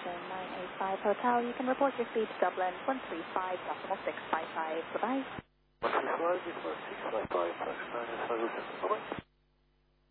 destination 985 Hotel. You can report your speed to Dublin 135.655. Bye-bye. 135.655. Bye-bye.